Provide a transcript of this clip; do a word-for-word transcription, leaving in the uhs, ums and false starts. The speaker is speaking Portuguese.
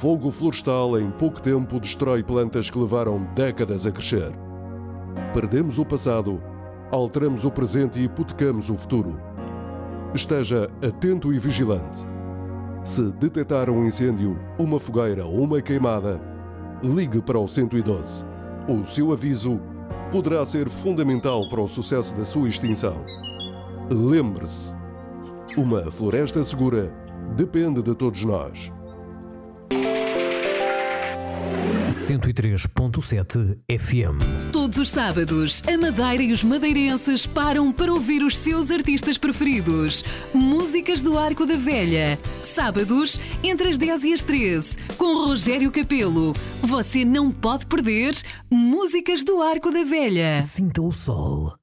fogo florestal em pouco tempo destrói plantas que levaram décadas a crescer. Perdemos o passado, alteramos o presente e hipotecamos o futuro. Esteja atento e vigilante. Se detectar um incêndio, uma fogueira ou uma queimada, ligue para o cento e doze. O seu aviso poderá ser fundamental para o sucesso da sua extinção. Lembre-se, uma floresta segura depende de todos nós. cento e três ponto sete F M. Todos os sábados, a Madeira e os madeirenses param para ouvir os seus artistas preferidos. Músicas do Arco da Velha. Sábados, entre as dez e as treze, com Rogério Capelo. Você não pode perder Músicas do Arco da Velha. Sinta o sol.